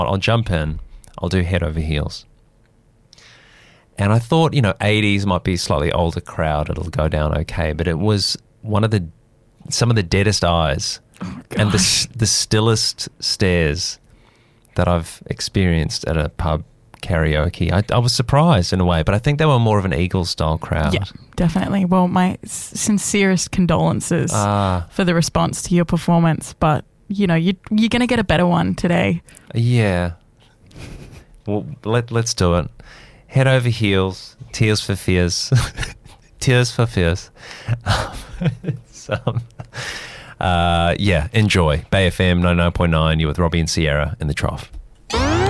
I'll jump in. I'll do Head Over Heels. And I thought, 80s might be a slightly older crowd. It'll go down okay. But it was some of the deadest eyes and the stillest stares that I've experienced at a pub karaoke. I was surprised in a way, but I think they were more of an Eagles-style crowd. Yeah, definitely. Well, my sincerest condolences for the response to your performance. But, you're going to get a better one today. Yeah. Well, let's do it. Head Over Heels, Tears for Fears. Tears for Fears. Enjoy. Bay FM 99.9, you're with Robbie and Sierra in the Trough.